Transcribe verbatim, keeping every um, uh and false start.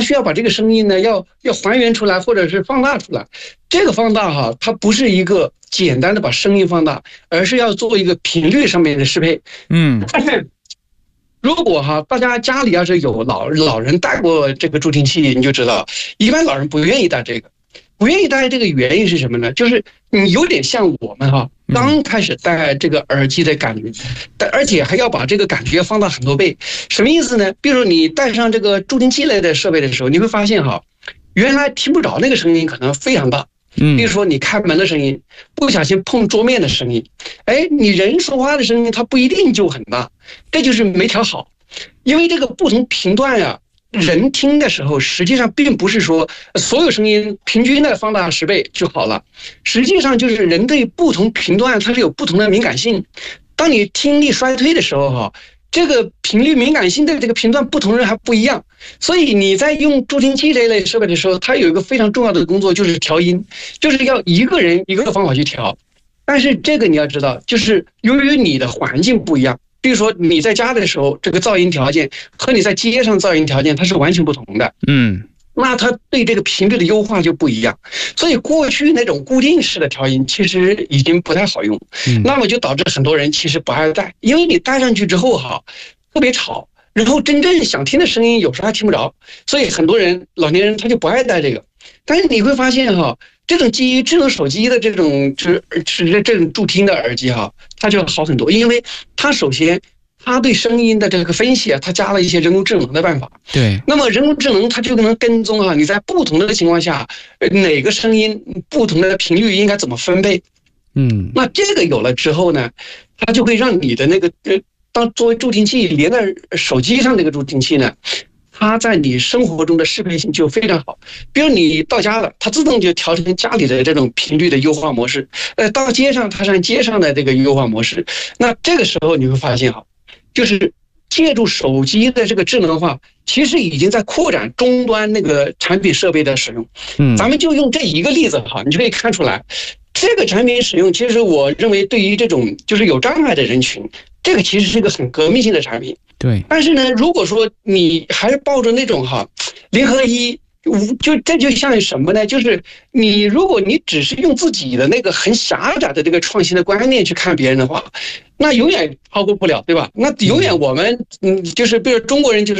须要把这个声音呢要要还原出来，或者是放大出来。这个放大哈，它不是一个简单的把声音放大，而是要做一个频率上面的适配。 嗯。 如果哈，大家家里要是有老老人戴过这个助听器，你就知道，一般老人不愿意戴这个，不愿意戴这个原因是什么呢？就是你有点像我们哈，刚开始戴这个耳机的感觉，但而且还要把这个感觉放大很多倍。什么意思呢？比如说你戴上这个助听器类的设备的时候，你会发现哈，原来听不着那个声音可能非常大。 嗯， 比如说你开门的声音，不小心碰桌面的声音，哎，你人说话的声音它不一定就很大，这就是没调好。因为这个不同频段呀、啊，人听的时候实际上并不是说所有声音平均的放大十倍就好了，实际上就是人对不同频段它是有不同的敏感性。当你听力衰退的时候哈，这个频率敏感性的这个频段不同人还不一样，所以你在用助听器这一类设备的时候，它有一个非常重要的工作，就是调音，就是要一个人一个方法去调。但是这个你要知道，就是由于你的环境不一样，比如说你在家的时候，这个噪音条件和你在街上噪音条件它是完全不同的。 嗯。 那它对这个频率的优化就不一样，所以过去那种固定式的调音其实已经不太好用， 嗯、 那么就导致很多人其实不爱戴，因为你戴上去之后哈，特别吵，然后真正想听的声音有时候还听不着，所以很多人老年人他就不爱戴这个。但是你会发现哈，这种基于智能手机的这种是是这种助听的耳机哈，它就好很多，因为它首先。它对声音的这个分析啊，它加了一些人工智能的办法。 对， 那么人工智能它就能跟踪啊，你在不同的情况下，哪个声音不同的频率应该怎么分配。 嗯， 那这个有了之后呢，它就会让你的那个呃，当作为助听器连在手机上这个助听器呢，它在你生活中的适配性就非常好。比如你到家了，它自动就调成家里的这种频率的优化模式；呃，到街上它上街上的这个优化模式。那这个时候你会发现哈。就是借助手机的这个智能化，其实已经在扩展终端那个产品设备的使用。 嗯， 咱们就用这一个例子哈，你就可以看出来，这个产品使用，其实我认为对于这种就是有障碍的人群，这个其实是一个很革命性的产品。 对。 但是呢，如果说你还是抱着那种哈零和一。就这就像什么呢？就是你如果你只是用自己的那个很狭窄的这个创新的观念去看别人的话，那永远超过不了，对吧？那永远我们嗯，就是比如中国人就是。